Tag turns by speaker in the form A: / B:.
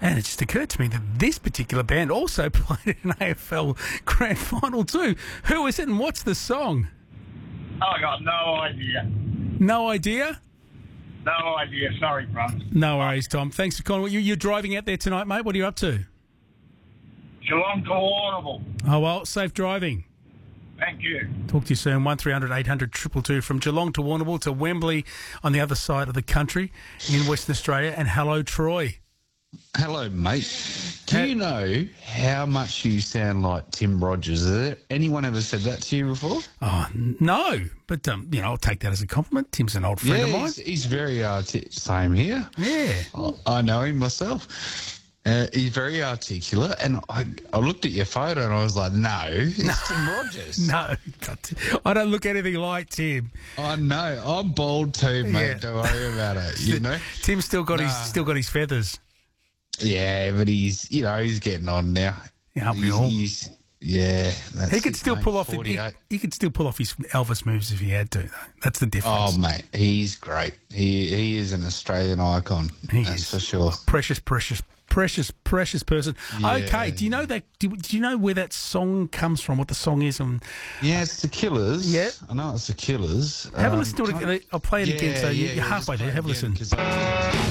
A: And it just occurred to me that this particular band also played an AFL Grand Final too. Who is it and what's the song?
B: I got no idea.
A: No idea?
B: No idea. Sorry, bro.
A: No worries, Tom. Thanks for calling. You're driving out there tonight, mate. What are you up to?
B: Geelong to Warrnambool.
A: Oh, well, safe driving.
B: Thank you.
A: Talk to you soon. 1300 800 222 from Geelong to Warrnambool to Wembley on the other side of the country in Western Australia. And hello, Troy.
C: Hello, mate. Do you know how much you sound like Tim Rogers? Has there anyone ever said that to you before?
A: Oh, no. But, I'll take that as a compliment. Tim's an old friend of mine.
C: He's very same here.
A: Yeah.
C: I know him myself. He's very articulate, and I looked at your photo and I was like, no, it's Tim Rogers.
A: No, I don't look anything like Tim.
C: I know. I'm bald too, mate.
A: Yeah.
C: Don't worry about it, you know?
A: Tim's still got his feathers.
C: Yeah, but he's getting on now.
A: Yeah, aren't we all?
C: That's
A: He could still pull off. He could still pull off his Elvis moves if he had to. Though. That's the difference.
C: Oh, mate, he's great. He is an Australian icon. That's for sure.
A: Precious person.
C: Yeah.
A: Okay, do you know that? Do you know where that song comes from? What the song is?
C: Yeah, it's the Killers.
A: Yeah,
C: I know it's the Killers.
A: Have a listen to it. I'll play it again. So you're halfway there. Have a listen.